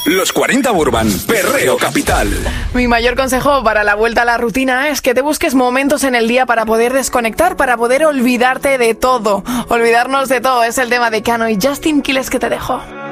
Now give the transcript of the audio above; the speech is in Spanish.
Los 40 Urban, Perreo Capital. Mi mayor consejo para la vuelta a la rutina es que te busques momentos en el día para poder desconectar, para poder olvidarte de todo. Olvidarnos de todo es el tema de Cano y Justin Quiles que te dejo.